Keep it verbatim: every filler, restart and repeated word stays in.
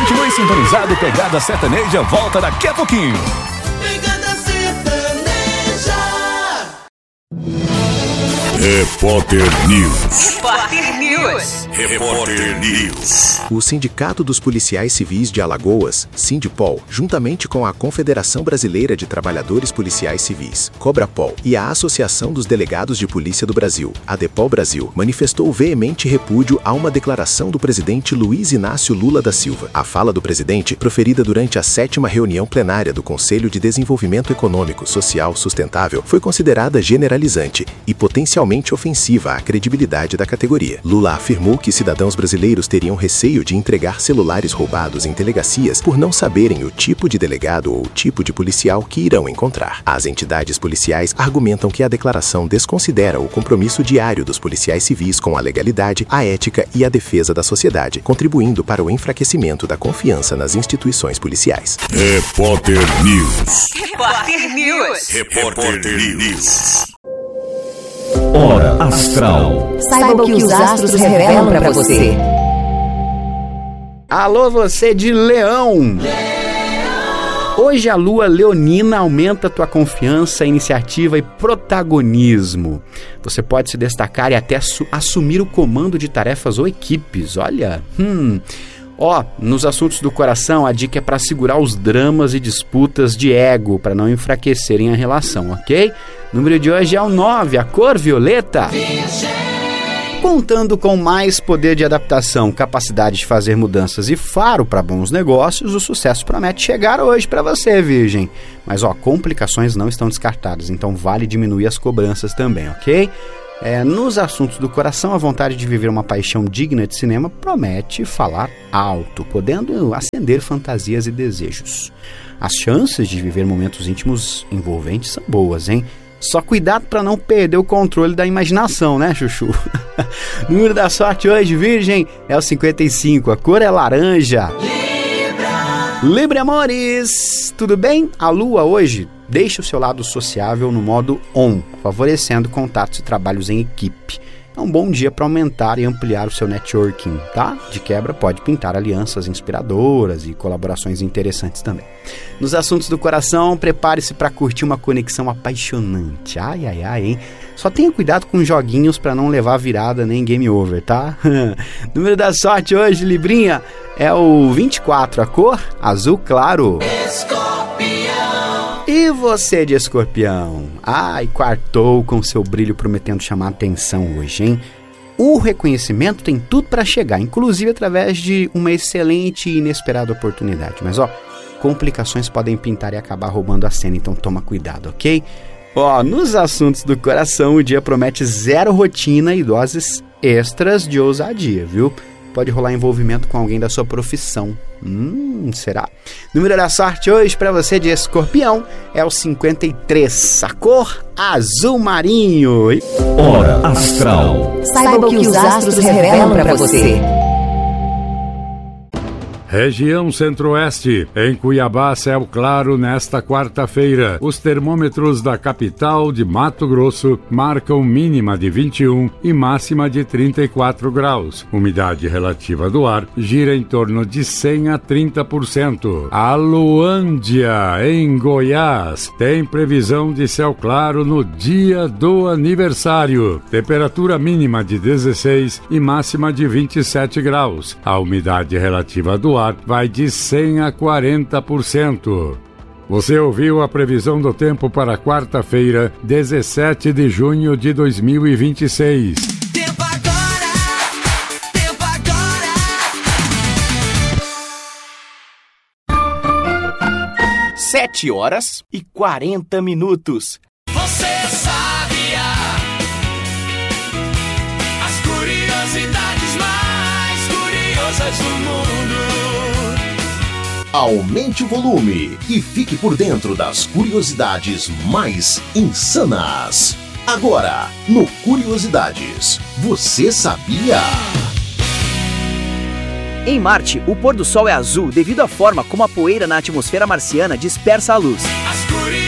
Continue sintonizado, Pegada Sertaneja volta daqui a pouquinho. Pegada Sertaneja. Repórter News. Repórter News. Repórter News. O Sindicato dos Policiais Civis de Alagoas, Sindipol, juntamente com a Confederação Brasileira de Trabalhadores Policiais Civis, Cobrapol, e a Associação dos Delegados de Polícia do Brasil, ADEPOL Brasil, manifestou veemente repúdio a uma declaração do presidente Luiz Inácio Lula da Silva. A fala do presidente, proferida durante a sétima reunião plenária do Conselho de Desenvolvimento Econômico Social Sustentável, foi considerada generalizante e potencialmente ofensiva à credibilidade da categoria. Lula afirmou que cidadãos brasileiros teriam receio de entregar celulares roubados em delegacias por não saberem o tipo de delegado ou o tipo de policial que irão encontrar. As entidades policiais argumentam que a declaração desconsidera o compromisso diário dos policiais civis com a legalidade, a ética e a defesa da sociedade, contribuindo para o enfraquecimento da confiança nas instituições policiais. Repórter News. Repórter News. Repórter News. Hora Astral. Saiba o que os astros revelam para você. Alô, você de Leão! Hoje a lua leonina aumenta tua confiança, iniciativa e protagonismo. Você pode se destacar e até su- assumir o comando de tarefas ou equipes. Olha, hum... Ó, oh, nos assuntos do coração, a dica é para segurar os dramas e disputas de ego, para não enfraquecerem a relação, ok? O número de hoje é o nove, a cor violeta. Contando com mais poder de adaptação, capacidade de fazer mudanças e faro para bons negócios, o sucesso promete chegar hoje para você, Virgem. Mas, ó, complicações não estão descartadas, então vale diminuir as cobranças também, ok? É, nos assuntos do coração, a vontade de viver uma paixão digna de cinema promete falar alto, podendo acender fantasias e desejos. As chances de viver momentos íntimos envolventes são boas, hein? Só cuidado para não perder o controle da imaginação, né, Chuchu? O número da sorte hoje, Virgem, é o cinquenta e cinco, a cor é laranja. Libra Amores, tudo bem? A lua hoje deixa o seu lado sociável no modo on, favorecendo contatos e trabalhos em equipe. É um bom dia para aumentar e ampliar o seu networking, tá? De quebra, pode pintar alianças inspiradoras e colaborações interessantes também. Nos assuntos do coração, prepare-se para curtir uma conexão apaixonante. Ai, ai, ai, hein? Só tenha cuidado com joguinhos para não levar virada nem game over, tá? Número da sorte hoje, Librinha, é o vinte e quatro, a cor azul claro. E você de Escorpião? Ai, quartou com seu brilho prometendo chamar atenção hoje, hein? O reconhecimento tem tudo para chegar, inclusive através de uma excelente e inesperada oportunidade. Mas, ó, complicações podem pintar e acabar roubando a cena, então toma cuidado, ok? Ó, nos assuntos do coração, o dia promete zero rotina e doses extras de ousadia, viu? Pode rolar envolvimento com alguém da sua profissão. Hum, será? Número da sorte hoje para você de Escorpião é o cinquenta e três, a cor azul marinho. Hora Astral. Saiba o que os astros revelam para você. Região Centro-Oeste, em Cuiabá, céu claro nesta quarta-feira. Os termômetros da capital de Mato Grosso marcam mínima de vinte e um e máxima de trinta e quatro graus. Umidade relativa do ar gira em torno de cem a trinta por cento. A Luândia, em Goiás, tem previsão de céu claro no dia do aniversário. Temperatura mínima de dezesseis e máxima de vinte e sete graus. A umidade relativa do ar vai de cem a quarenta por cento. Você ouviu a previsão do tempo para quarta-feira, dezessete de junho de dois mil e vinte e seis. Tempo agora, tempo agora. Sete horas e quarenta minutos. Você sabia as curiosidades mais curiosas do mundo? Aumente o volume e fique por dentro das curiosidades mais insanas. Agora, no Curiosidades, você sabia? Em Marte, o pôr do sol é azul devido à forma como a poeira na atmosfera marciana dispersa a luz. As